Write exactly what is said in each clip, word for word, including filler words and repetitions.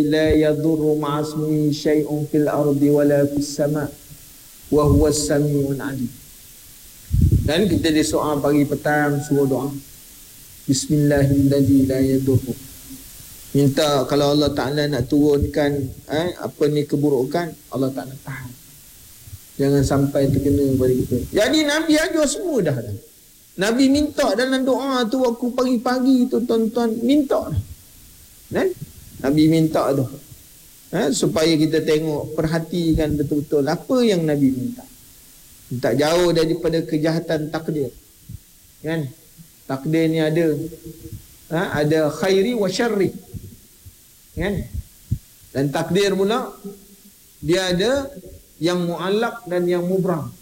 la yadurru ma'asmihi syai'un fil ardi wala fis sama' wa huwas sami'un alim. Dan kita di soal pagi petang suruh doa Bismillahirrahmanirrahim la yadurru. Minta kalau Allah Ta'ala nak turunkan eh, apa ni keburukan, Allah Ta'ala tahan. Jangan sampai terkena pada kita. Jadi Nabi ajar semua dah, dah. Nabi minta dalam doa tu waktu pagi-pagi tu tuan-tuan, minta dah. Kan? Nabi minta tu. Ha? Supaya kita tengok, perhatikan betul-betul apa yang Nabi minta. Tak jauh daripada kejahatan takdir. Kan? Takdir ni ada ha? ada khairi wa syarri. Kan? Dan takdir pula dia ada yang mu'allaq dan yang mubram.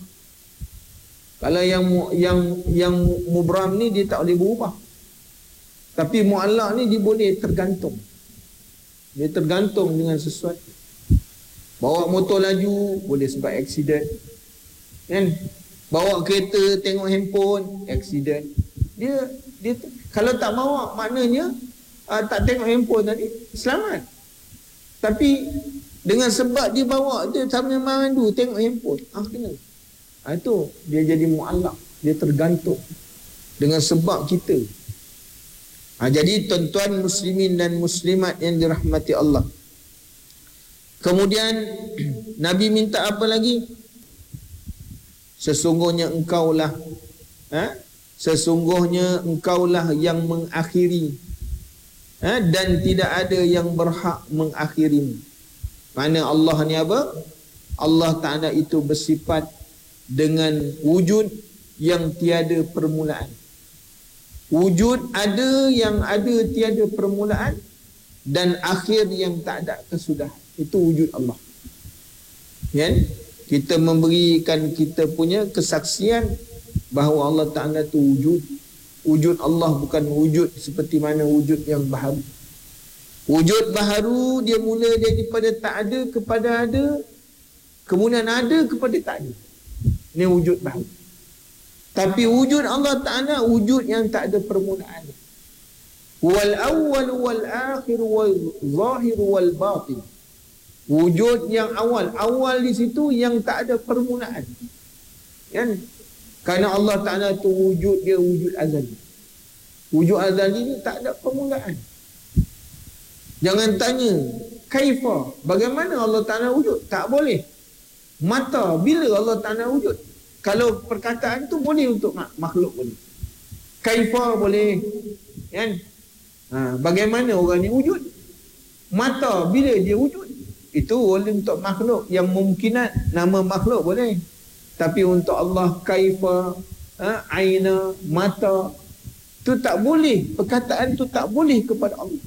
Kalau yang yang yang mubram ni dia tak boleh berubah. Tapi mu'allaq ni dia boleh tergantung. Dia tergantung dengan sesuatu. Bawa motor laju boleh sebab aksiden. Kan? Bawa kereta tengok handphone, aksiden. Dia dia kalau tak bawa maknanya uh, tak tengok handphone tadi selamat. Tapi dengan sebab dia bawa dia sambil mandu tengok handphone, ah kena. Ah itu dia jadi mu'allaq, dia tergantung dengan sebab kita. Ah jadi tuan-tuan muslimin dan muslimat yang dirahmati Allah. Kemudian Nabi minta apa lagi? Sesungguhnya engkaulah ha? Sesungguhnya engkaulah yang mengakhiri ha? Dan tidak ada yang berhak mengakhirimu. Mana Allah ni apa? Allah Ta'ala itu bersifat dengan wujud yang tiada permulaan. Wujud ada yang ada tiada permulaan, dan akhir yang tak ada kesudahan. Itu wujud Allah. Kan? Kita memberikan kita punya kesaksian bahawa Allah Ta'ala itu wujud. Wujud Allah bukan wujud seperti mana wujud yang baharu. Wujud baharu dia mula daripada tak ada kepada ada, kemudian ada kepada tak ada. Ini wujud baharu. Tapi wujud Allah Ta'ala wujud yang tak ada permulaan. Wal awwal wal akhir wal zahir wal batin. Wujud yang awal. Awal di situ yang tak ada permulaan. Kan? Kerana Allah Ta'ala itu wujud dia wujud azali. Wujud azali ni tak ada permulaan. Jangan tanya, kaifa? Bagaimana Allah Ta'ala wujud? Tak boleh. Mata, bila Allah Ta'ala wujud? Kalau perkataan tu boleh untuk makhluk boleh. Kaifa boleh. Kan? Ha, bagaimana orang ni wujud? Mata, bila dia wujud? Itu boleh untuk makhluk yang mungkinat, nama makhluk boleh. Tapi untuk Allah kaifa, ha, aina, mata, tu tak boleh. Perkataan tu tak boleh kepada Allah.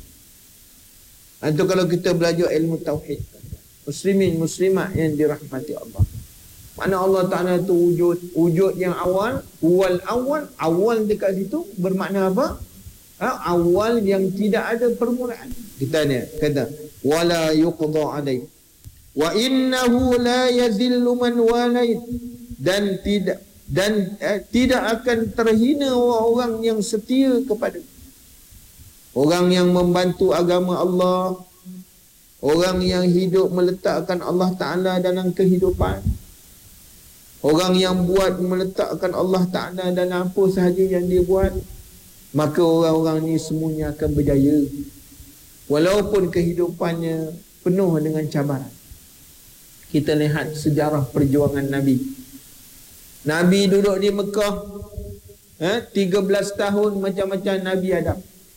Itu kalau kita belajar ilmu tauhid. Muslimin muslimat yang dirahmati Allah. Mana Allah Ta'ala tu wujud, wujud yang awal, wal awal, awal dekat situ bermakna apa? Ha, awal yang tidak ada permulaan. Kita ni kata wala yuqda alaih wa innahu la yazillu man walait, dan tidak dan eh, tidak akan terhina orang yang setia kepada, orang yang membantu agama Allah, orang yang hidup meletakkan Allah Ta'ala dalam kehidupan, orang yang buat meletakkan Allah Ta'ala dalam apa sahaja yang dia buat, maka orang-orang ni semuanya akan berjaya walaupun kehidupannya penuh dengan cabaran. Kita lihat sejarah perjuangan Nabi. Nabi duduk di Mekah eh, tiga belas tahun macam-macam Nabi Adam.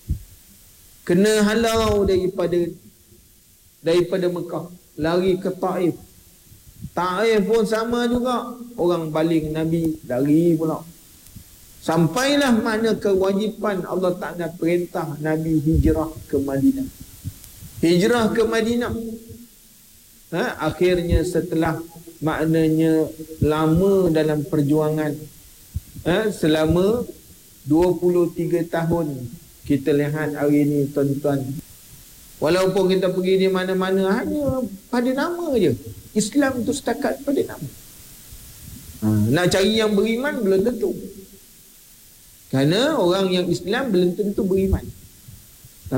Kena halau daripada daripada Mekah, lari ke Taif. Taif pun sama juga, orang baling Nabi, lari pula. Sampailah mana kewajipan Allah Ta'ala perintah Nabi hijrah ke Madinah. Hijrah ke Madinah. Ha? Akhirnya setelah maknanya lama dalam perjuangan, ha? selama dua puluh tiga tahun, kita lihat hari ini tuan-tuan, walaupun kita pergi di mana-mana hanya pada nama je. Islam itu setakat pada nama. Ha, nak cari yang beriman belum tentu. Kerana orang yang Islam belum tentu beriman.